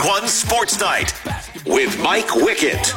One Sports Night with Mike Wickett.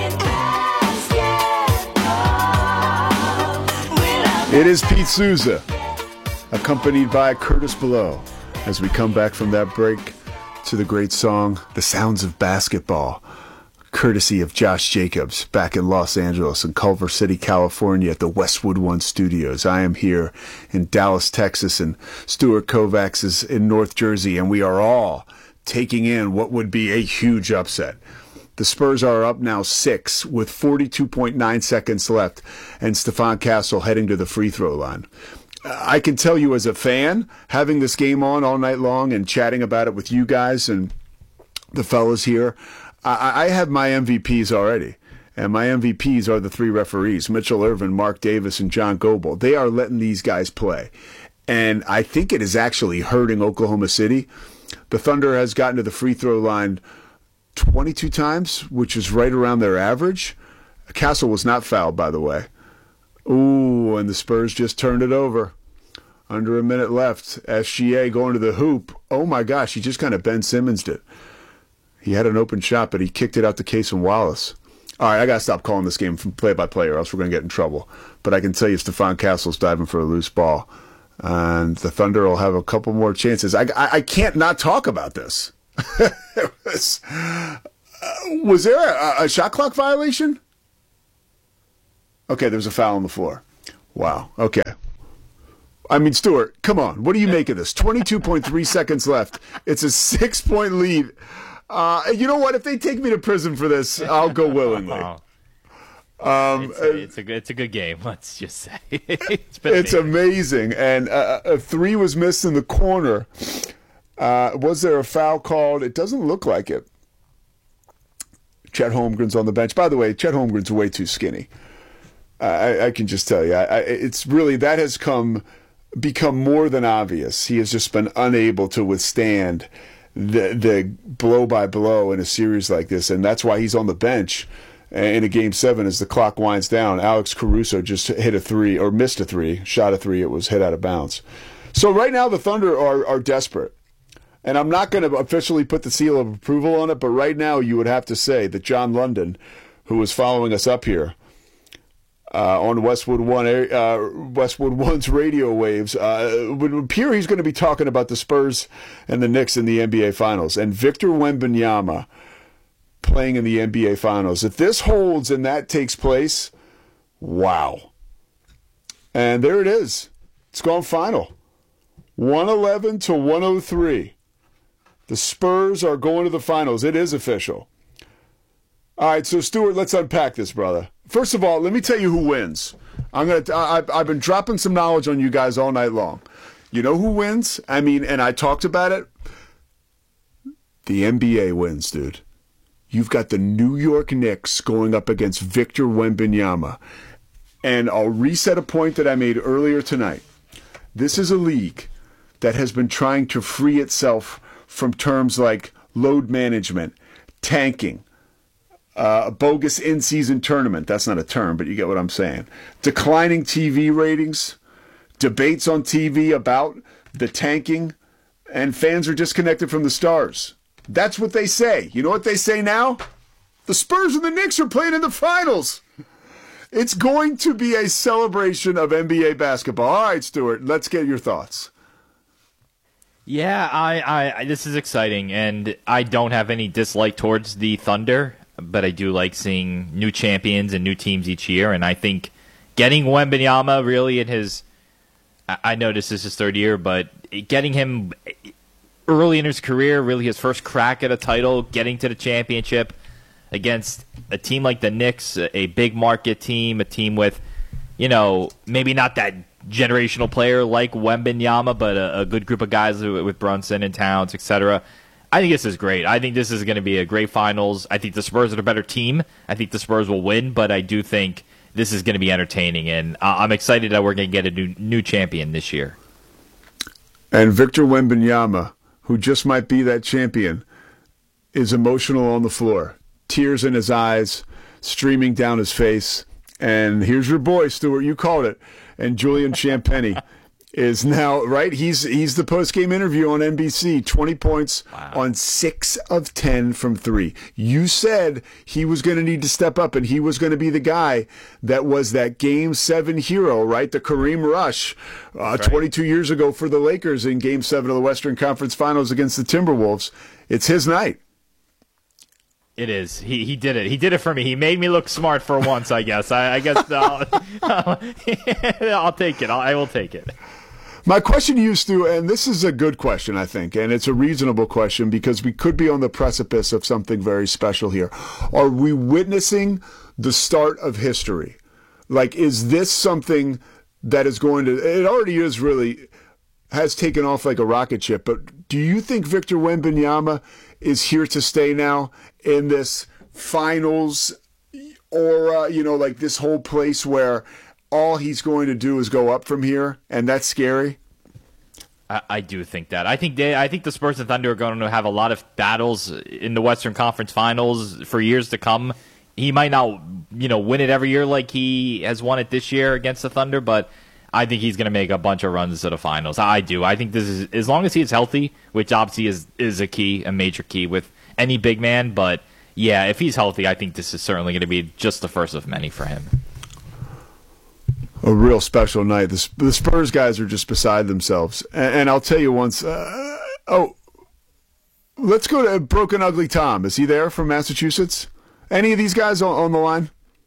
It is Pete Souza, accompanied by Curtis Blow, as we come back from that break to the great song, The Sounds of Basketball, courtesy of Josh Jacobs, back in Los Angeles and Culver City, California at the Westwood One Studios. I am here in Dallas, Texas, and Stuart Kovacs is in North Jersey, and we are all taking in what would be a huge upset. The Spurs are up now 6 with 42.9 seconds left, and Stephon Castle heading to the free throw line. I can tell you as a fan, having this game on all night long and chatting about it with you guys and the fellas here, I have my MVPs already. And my MVPs are the 3 referees, Mitchell Irvin, Mark Davis, and John Goebel. They are letting these guys play. And I think it is actually hurting Oklahoma City. The Thunder has gotten to the free throw line 22 times, which is right around their average. Castle was not fouled, by the way. Ooh, and the Spurs just turned it over. Under a minute left. SGA going to the hoop. Oh, my gosh, he just kind of Ben Simmons'd it. He had an open shot, but he kicked it out to Cason Wallace. All right, I got to stop calling this game from play-by-play or else we're going to get in trouble. But I can tell you Stephon Castle's diving for a loose ball. And the Thunder will have a couple more chances. I can't not talk about this. Was there a shot clock violation? Okay, there was a foul on the floor. Wow, okay. I mean, Stuart, come on. What do you make of this? 22.3 seconds left. It's a 6-point lead. You know what? If they take me to prison for this, I'll go willingly. It's a good game, let's just say. It's amazing. And a 3 was missed in the corner. Was there a foul called? It doesn't look like it. Chet Holmgren's on the bench. By the way, Chet Holmgren's way too skinny. I can just tell you. It's really, that has become more than obvious. He has just been unable to withstand the blow by blow in a series like this, and that's why he's on the bench in a Game 7 as the clock winds down. Alex Caruso just hit a 3, or missed a 3, shot a 3. It was hit out of bounds. So right now the Thunder are desperate. And I'm not going to officially put the seal of approval on it, but right now you would have to say that John London, who is following us up here on Westwood One's radio waves, would appear he's going to be talking about the Spurs and the Knicks in the NBA Finals. And Victor Wembanyama playing in the NBA Finals. If this holds and that takes place, wow. And there it is. It's gone final. 111 to 103. The Spurs are going to the finals. It is official. All right, so Stuart, let's unpack this, brother. First of all, let me tell you who wins. I've been dropping some knowledge on you guys all night long. You know who wins? I mean, and I talked about it. The NBA wins, dude. You've got the New York Knicks going up against Victor Wembanyama. And I'll reset a point that I made earlier tonight. This is a league that has been trying to free itself from terms like load management, tanking, bogus in-season tournament. That's not a term, but you get what I'm saying. Declining TV ratings, debates on TV about the tanking, and fans are disconnected from the stars. That's what they say. You know what they say now? The Spurs and the Knicks are playing in the finals. It's going to be a celebration of NBA basketball. All right, Stuart, let's get your thoughts. Yeah, I this is exciting, and I don't have any dislike towards the Thunder, but I do like seeing new champions and new teams each year, and I think getting Wembanyama really in his, I know this is his 3rd year, but getting him early in his career, really his first crack at a title, getting to the championship against a team like the Knicks, a big market team, a team with, maybe not that generational player like Wembanyama, but a good group of guys with Brunson and Towns, etc. I think this is great. I think this is going to be a great finals. I think the Spurs are a better team. I think the Spurs will win, but I do think this is going to be entertaining, and I'm excited that we're going to get a new champion this year. And Victor Wembanyama, who just might be that champion, is emotional on the floor. Tears in his eyes, streaming down his face. And here's your boy, Stuart. You called it. And Julian Champagnie is now, right? He's the post-game interview on NBC. 20 points on 6 of 10 from 3. You said he was going to need to step up, and he was going to be the guy that was that Game 7 hero, right? The Kareem Rush 22 years ago for the Lakers in Game 7 of the Western Conference Finals against the Timberwolves. It's his night. It is. He did it. He did it for me. He made me look smart for once, I guess. I guess I'll take it. I will take it. My question to you, Stu, and this is a good question, I think, and it's a reasonable question because we could be on the precipice of something very special here. Are we witnessing the start of history? Like, is this something that is going to, it already is really, has taken off like a rocket ship, but do you think Victor Wembanyama is here to stay now in this finals aura, like this whole place where all he's going to do is go up from here, and that's scary? I do think that. I think the Spurs and Thunder are going to have a lot of battles in the Western Conference Finals for years to come. He might not, win it every year like he has won it this year against the Thunder, but I think he's going to make a bunch of runs to the finals. I do. I think this is, as long as he is healthy, which obviously is a major key with any big man. But yeah, if he's healthy, I think this is certainly going to be just the first of many for him. A real special night. The Spurs guys are just beside themselves. And I'll tell you once. Let's go to Broken Ugly Tom. Is he there from Massachusetts? Any of these guys on the line?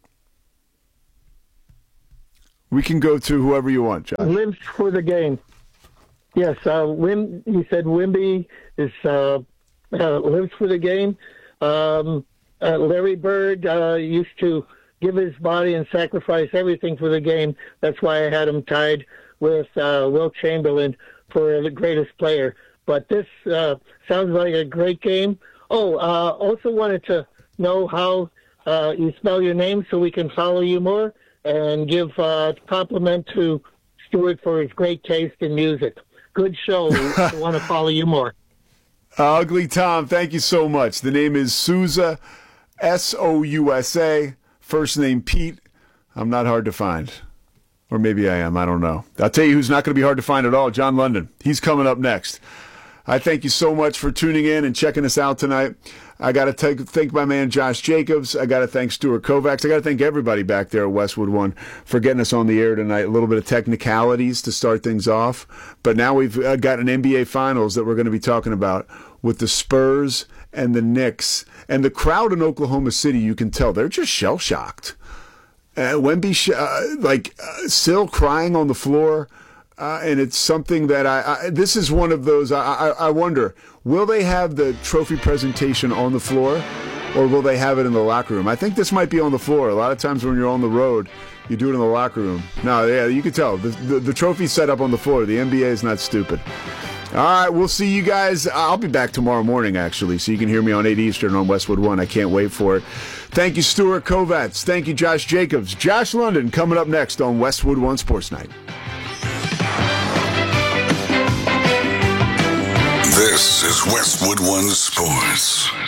We can go to whoever you want, John. Lives for the game. Yes, you said Wimby is lives for the game. Larry Bird used to give his body and sacrifice everything for the game. That's why I had him tied with Wilt Chamberlain for the greatest player. But this sounds like a great game. Also wanted to know how you spell your name so we can follow you more, and give compliment to Stuart for his great taste in music. Good show. We want to follow you more. Ugly Tom, thank you so much. The name is Sousa, Sousa. First name Pete. I'm not hard to find. Or maybe I am. I don't know. I'll tell you who's not going to be hard to find at all. John London. He's coming up next. I thank you so much for tuning in and checking us out tonight. I got to thank my man Josh Jacobs. I got to thank Stuart Kovacs. I got to thank everybody back there at Westwood One for getting us on the air tonight. A little bit of technicalities to start things off. But now we've got an NBA Finals that we're going to be talking about with the Spurs and the Knicks. And the crowd in Oklahoma City, you can tell, they're just shell-shocked. Wemby, still crying on the floor. And it's something that this is one of those, I wonder, will they have the trophy presentation on the floor or will they have it in the locker room? I think this might be on the floor. A lot of times when you're on the road, you do it in the locker room. No, yeah, you can tell. The trophy's set up on the floor. The NBA is not stupid. All right, we'll see you guys. I'll be back tomorrow morning, actually, so you can hear me on 8 Eastern on Westwood One. I can't wait for it. Thank you, Stuart Kovacs. Thank you, Josh Jacobs. Josh London coming up next on Westwood One Sports Night. This is Westwood One Sports.